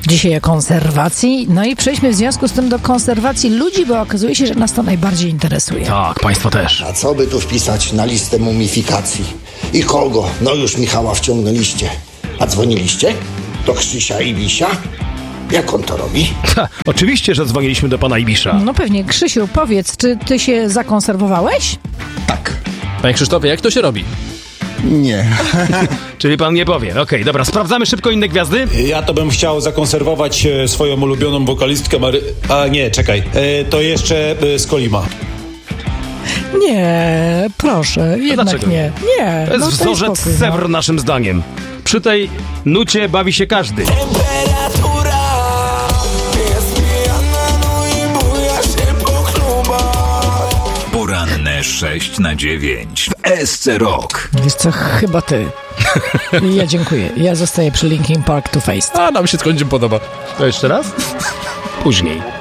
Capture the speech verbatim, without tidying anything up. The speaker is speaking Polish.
Dzisiaj o konserwacji. No i przejdźmy w związku z tym do konserwacji ludzi, bo okazuje się, że nas to najbardziej interesuje. Tak, państwa też. A co by tu wpisać na listę mumifikacji? I kogo? No już Michała wciągnęliście. A dzwoniliście? Do Krzysia Ibisia? Jak on to robi? Ha, oczywiście, że dzwoniliśmy do pana Ibisza. No pewnie. Krzysiu, powiedz, czy ty się zakonserwowałeś? Tak. Panie Krzysztofie, jak to się robi? Nie. Czyli pan nie powie. Okej, okay, dobra, sprawdzamy szybko inne gwiazdy. Ja to bym chciał zakonserwować e, swoją ulubioną wokalistkę Mary... A nie, czekaj. E, to jeszcze e, z Kolima. Nie, proszę, jednak dlaczego? nie. Nie, To jest no wzorzec spokój, Sewr naszym zdaniem. Przy tej nucie bawi się każdy. Temperatura jest pijana, no i buja się po klubach. Poranne sześć na dziewięć w S C Rock. Wiesz co, chyba ty. Ja dziękuję. Ja zostaję przy Linkin Park to Face. A nam się skądś podoba. To jeszcze raz? Później.